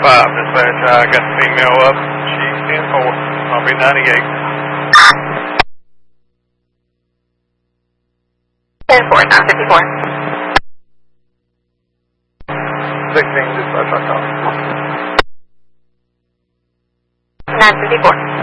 dispatch. I got the female up. She's 10-4. I'll be 98. 10-4, 954. 16 dispatch, I call. 954.